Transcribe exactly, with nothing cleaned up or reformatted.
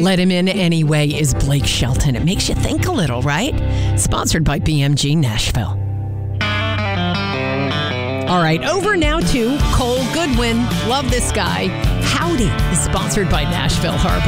Let Him In Anyway is Blake Shelton. It makes you think a little, right? Sponsored by B M G Nashville. All right, over now to Cole Goodwin. Love this guy. Howdy is sponsored by Nashville Harbor.